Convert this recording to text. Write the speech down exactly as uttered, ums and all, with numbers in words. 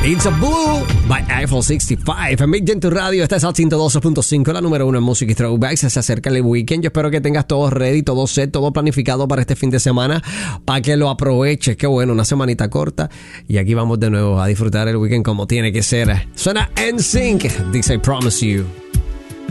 It's a Blue by Eiffel sesenta y cinco. En Big Gen tu radio, estás al ciento doce punto cinco, la número uno en música y throwbacks. Se acerca el weekend. Yo espero que tengas todo ready, todo set, todo planificado para este fin de semana, para que lo aproveches. Qué bueno, una semanita corta. Y aquí vamos de nuevo a disfrutar el weekend como tiene que ser. Suena N Sync, dice I Promise You.